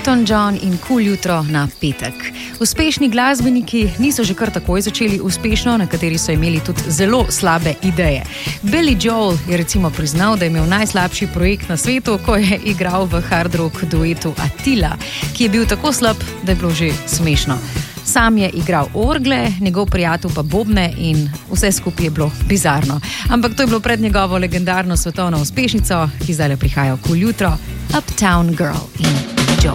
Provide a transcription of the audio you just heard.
Elton John in Kul jutro na petek. Uspešni glasbeniki niso že kar takoj začeli uspešno, nekateri so imeli tudi zelo slabe ideje. Billy Joel je recimo priznal, da je imel najslabši projekt na svetu, ko je igral v hard rock duetu Attila, ki je bil tako slab, da je bilo že smešno. Sam je igral orgle, njegov prijatelj pa bobne in vse skupaj je bilo bizarno. Ampak to je bilo pred njegovo legendarno svetovno uspešnico, ki zdaj prihaja v Kul jutro, Uptown Girl in